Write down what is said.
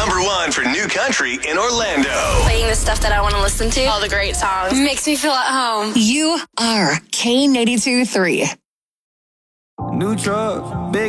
number one for new country in Orlando. Playing the stuff that I want to listen to. All the great songs. Makes me feel at home. You are K82 3. New truck, big